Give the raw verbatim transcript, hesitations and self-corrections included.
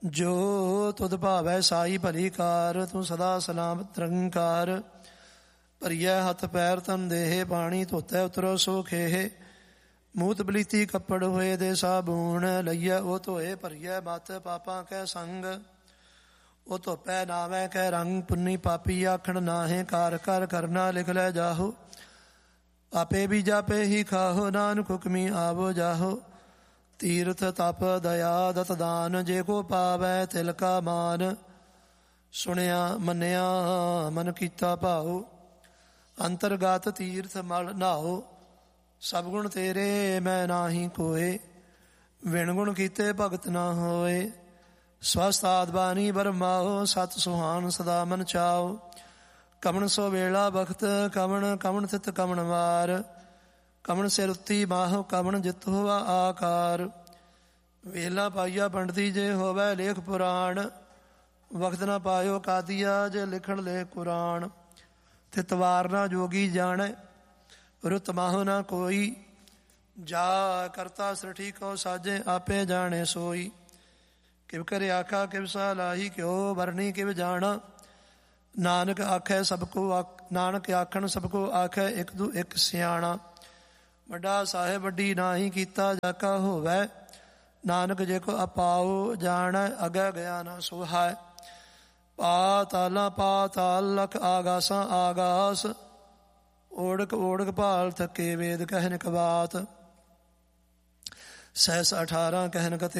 ਜੋ ਤੁਧ ਭਾਵੈ ਸਾਈ ਭਲੀ ਕਾਰ, ਤੂੰ ਸਦਾ ਸਲਾਮਤ ਨਿਰੰਕਾਰ। ਭਰੀਐ ਹੱਥ ਪੈਰ ਤਨ ਦੇਹ, ਪਾਣੀ ਧੋਤੈ ਉਤਰੋ ਸੋ ਖੇਹ। ਮੂਤ ਬਲੀਤੀ ਕੱਪੜ ਹੋਏ ਦੇ ਸਾਬੂਣ, ਲਈਐ ਉਹ ਧੋਏ ਭਰੀਐ ਮੱਥ ਪਾਪਾਂ ਕੈ ਸੰਗ। ਉਹ ਧੋਪੈ ਨਾਵੈ ਕੈ ਰੰਗ, ਪੁੰਨੀ ਪਾਪੀ ਆਖਣ ਨਾਹੇ। ਕਾਰ ਕਰ ਕਰਨਾ ਲਿਖ ਲੈ ਜਾਹੋ, ਆਪੇ ਵੀ ਜਾਪੇ ਹੀ ਖਾਹੋ। ਨਾਨਕ ਹੁਕਮੀ ਆਵੋ ਜਾਹੋ, ਤੀਰਥ ਤਪ ਦਇਆ ਦਤ ਦਾਨ। ਜੇ ਕੋ ਪਾਵੈ ਤਿਲ ਕਾ ਮਾਨ, ਸੁਣਿਆ ਮੰਨਿਆ ਮਨ ਕੀਤਾ ਭਾਉ। ਅੰਤਰਗਤ ਤੀਰਥ ਮਲ ਨਾਓ, ਸਭ ਗੁਣ ਤੇਰੇ ਮੈਂ ਨਾਹੀ ਕੋਏ। ਵਿਣ ਗੁਣ ਕੀਤੇ ਭਗਤ ਨਾ ਹੋਏ, ਸਵਸਤਾਦ ਬਾਣੀ ਬਰਮਾਓ। ਸਤ ਸੁਹਾਨ ਸਦਾ ਮਨ ਚਾਓ, ਕਮਣ ਸੋ ਵੇਲਾ ਬਖਤ। ਕਮਣ ਕਮਣ ਥਿਤ ਕਮਣ ਵਾਰ, ਕਮਣ ਸਿਰ ਉੱਤੀ ਮਾਹੋ। ਕਮਣ ਜਿਤ ਹੋਵਾ ਆਕਾਰ, ਵੇਲਾ ਪਾਈਆ ਪੰਡਤੀ ਜੇ ਹੋਵੈ ਲੇਖ ਪੁਰਾਣ। ਵਕਤ ਨਾ ਪਾਇਓ ਕਾਦੀਆ, ਜੇ ਲਿਖਣ ਲੈ ਕੁਰਾਨ। ਥਿਤਵਾਰ ਨਾ ਜੋਗੀ ਜਾਣੈ, ਰੁਤ ਮਾਹੋ ਨਾ ਕੋਈ। ਜਾ ਕਰਤਾ ਸ੍ਰਿਠੀ ਕੋ ਸਾਜੇ, ਆਪੇ ਜਾਣੇ ਸੋਈ। ਕਿਵ ਕਰੇ ਆਖਾ ਕਿਵ ਸਲਾਹੀ, ਕਿਉ ਵਰਣੀ ਕਿਵ ਜਾਣਾ। ਨਾਨਕ ਆਖੈ ਸਭ ਕੋ, ਨਾਨਕ ਆਖਣ ਸਭ ਕੋ ਆਖੈ, ਇੱਕ ਦੂ ਇੱਕ ਸਿਆਣਾ। ਵੱਡਾ ਸਾਹਿਬ ਵੱਡੀ ਨਾਹੀ ਕੀਤਾ, ਜਾ ਕਾ ਹੋਵੈ ਨਾਨਕ ਜੇ ਕੋ ਅਪਾਉ। ਜਾਣੈ ਅਗੈ ਗਿਆ ਨਾ ਸੁਹਾਇ, ਪਾਤਾਲਾਂ ਪਾਤਾਲ ਲਖ ਆਗਾਸਾਂ ਆਗਾਸ। ਓੜਕ ਓੜਕ ਭਾਲ ਥਕੇ, ਵੇਦ ਕਹਿਨ ਕਵਾਤ। ਸਹਿਸ ਅਠਾਰਾਂ ਕਹਿਨ ਕਤੇ